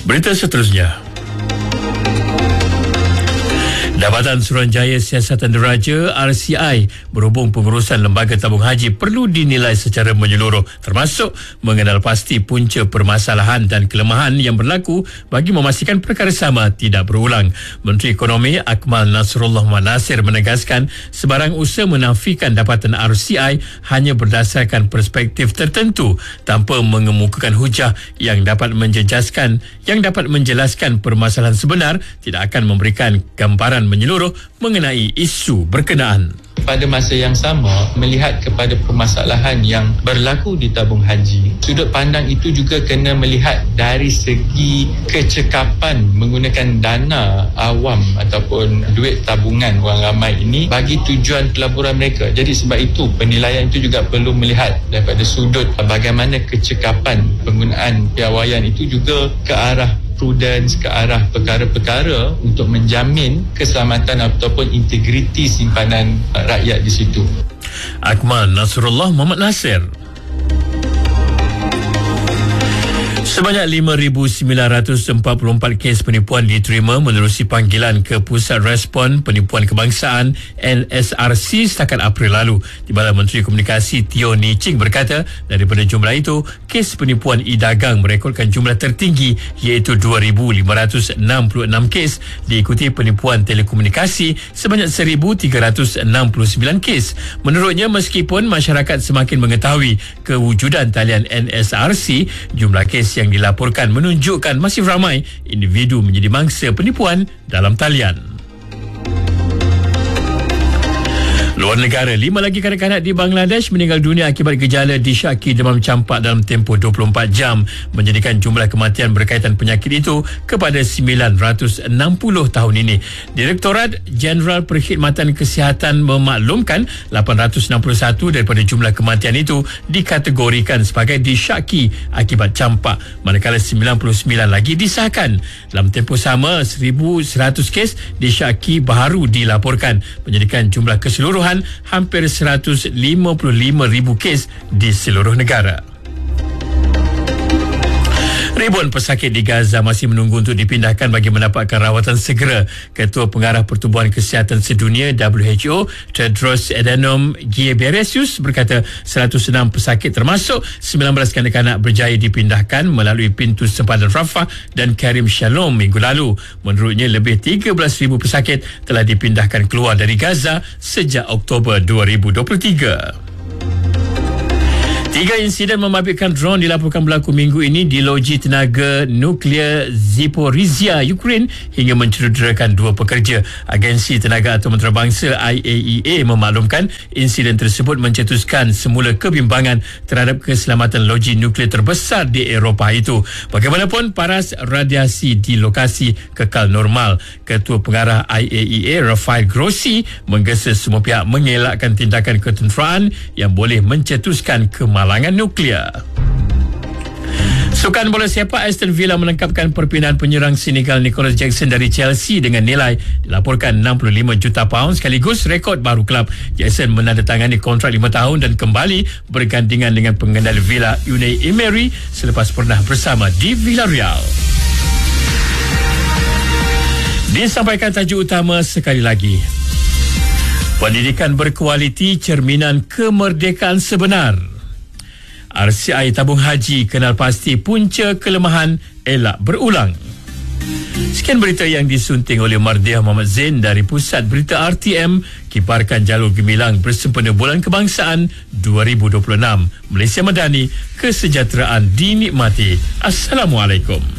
Berita seterusnya. Jabatan Suruhanjaya Siasatan Diraja RCI berhubung pengurusan lembaga tabung haji perlu dinilai secara menyeluruh, termasuk mengenal pasti punca permasalahan dan kelemahan yang berlaku bagi memastikan perkara sama tidak berulang. Menteri Ekonomi Akmal Nasrullah Nasir menegaskan sebarang usaha menafikan dapatan RCI hanya berdasarkan perspektif tertentu tanpa mengemukakan hujah yang dapat menjelaskan permasalahan sebenar tidak akan memberikan gambaran menyeluruh mengenai isu berkenaan. Pada masa yang sama, melihat kepada permasalahan yang berlaku di tabung haji, sudut pandang itu juga kena melihat dari segi kecekapan menggunakan dana awam ataupun duit tabungan orang ramai ini bagi tujuan pelaburan mereka. Jadi sebab itu penilaian itu juga perlu melihat daripada sudut bagaimana kecekapan penggunaan piawaian itu juga ke arah prudence, ke arah perkara-perkara untuk menjamin keselamatan ataupun integriti simpanan rakyat di situ. Akmal Nasrullah Muhammad Nasir. Sebanyak 5,944 kes penipuan diterima menerusi panggilan ke Pusat Respon Penipuan Kebangsaan NSRC setakat April lalu. Di mana Menteri Komunikasi Teo Ni Ching berkata daripada jumlah itu, kes penipuan e-dagang merekodkan jumlah tertinggi iaitu 2,566 kes, diikuti penipuan telekomunikasi sebanyak 1,369 kes. Menurutnya, meskipun masyarakat semakin mengetahui kewujudan talian NSRC, jumlah kes yang dilaporkan menunjukkan masih ramai individu menjadi mangsa penipuan dalam talian. Luar negara, 5 lagi kanak-kanak di Bangladesh meninggal dunia akibat gejala disyaki demam campak dalam tempoh 24 jam, menjadikan jumlah kematian berkaitan penyakit itu kepada 960 tahun ini. Direktorat Jeneral Perkhidmatan Kesihatan memaklumkan 861 daripada jumlah kematian itu dikategorikan sebagai disyaki akibat campak, manakala 99 lagi disahkan. Dalam tempoh sama, 1,100 kes disyaki baharu dilaporkan, menjadikan jumlah keseluruhan hampir 155,000 kes di seluruh negara. Ribuan pesakit di Gaza masih menunggu untuk dipindahkan bagi mendapatkan rawatan segera. Ketua Pengarah Pertubuhan Kesihatan Sedunia WHO Tedros Adhanom Ghebreyesus berkata 106 pesakit termasuk 19 kanak-kanak berjaya dipindahkan melalui pintu sempadan Rafah dan Karim Shalom minggu lalu. Menurutnya, lebih 13,000 pesakit telah dipindahkan keluar dari Gaza sejak Oktober 2023. 3 insiden membabitkan drone dilaporkan berlaku minggu ini di loji tenaga nuklear Zaporizhia, Ukraine, hingga mencederakan 2 pekerja. Agensi Tenaga Atom Antarabangsa IAEA memaklumkan insiden tersebut mencetuskan semula kebimbangan terhadap keselamatan loji nuklear terbesar di Eropah itu. Bagaimanapun, paras radiasi di lokasi kekal normal. Ketua Pengarah IAEA Rafael Grossi menggesa semua pihak mengelakkan tindakan ketenteraan yang boleh mencetuskan kemalangan nuklear. Sukan bola sepak Aston Villa melengkapkan perpindahan penyerang Senegal Nicolas Jackson dari Chelsea dengan nilai dilaporkan 65 juta pound, sekaligus rekod baru kelab. Jackson menandatangani kontrak 5 tahun dan kembali bergandingan dengan pengendali Villa Unai Emery selepas pernah bersama di Villarreal. Disampaikan tajuk utama sekali lagi. Pendidikan berkualiti cerminan kemerdekaan sebenar. RCI Tabung Haji kenal pasti punca kelemahan elak berulang. Sekian berita yang disunting oleh Mardiah Muhammad Zain dari Pusat Berita RTM, kibarkan jalur gemilang bersempena Bulan Kebangsaan 2026. Malaysia Madani, kesejahteraan dinikmati. Assalamualaikum.